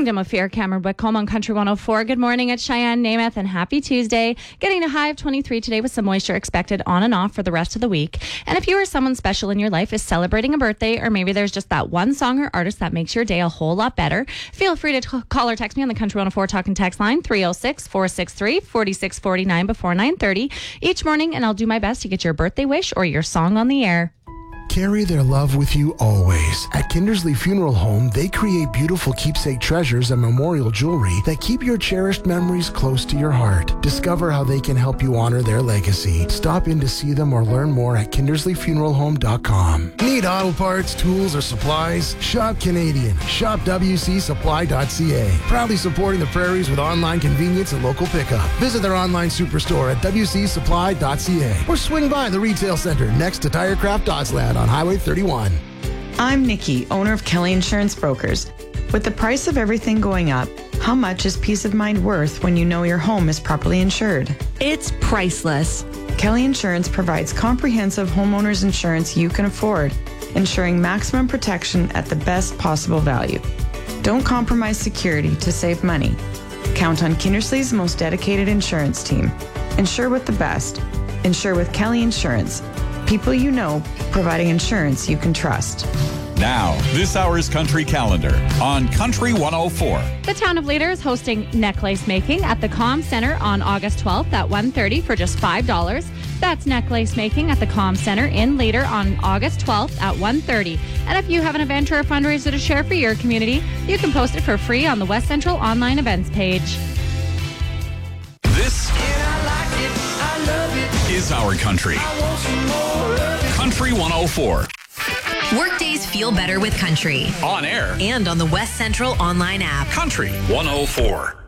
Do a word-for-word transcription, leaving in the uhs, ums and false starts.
Kingdom of Fear, Cameron Whitcomb on Country one oh four. Good morning at Cheyenne, Namath, and happy Tuesday. Getting a high of twenty-three today with some moisture expected on and off for the rest of the week. And if you or someone special in your life is celebrating a birthday, or maybe there's just that one song or artist that makes your day a whole lot better, feel free to t- call or text me on the Country one oh four Talk and Text line, three oh six, four six three, four six four nine before nine thirty each morning, and I'll do my best to get your birthday wish or your song on the air. Carry their love with you always. At Kindersley Funeral Home, they create beautiful keepsake treasures and memorial jewelry that keep your cherished memories close to your heart. Discover how they can help you honor their legacy. Stop in to see them or learn more at kindersley funeral home dot com. Need auto parts, tools, or supplies? Shop Canadian. Shop w c supply dot c a. Proudly supporting the prairies with online convenience and local pickup. Visit their online superstore at w c supply dot c a or swing by the retail center next to Tirecraft Dodsland on Highway thirty-one. I'm Nikki, owner of Kelly Insurance Brokers. With the price of everything going up, how much is peace of mind worth when you know your home is properly insured? It's priceless. Kelly Insurance provides comprehensive homeowners insurance you can afford, ensuring maximum protection at the best possible value. Don't compromise security to save money. Count on Kindersley's most dedicated insurance team. Insure with the best. Insure with Kelly Insurance. People you know, providing insurance you can trust. Now, this hour's Country Calendar on Country one oh four. The town of Leader is hosting necklace making at the Com Center on August twelfth at one thirty for just five dollars. That's necklace making at the Com Center in Leader on August twelfth at one thirty. And if you have an event or a fundraiser to share for your community, you can post it for free on the West Central online events page. This is our country. Country one oh four. Workdays feel better with country. On air And on the West Central online app. Country one oh four.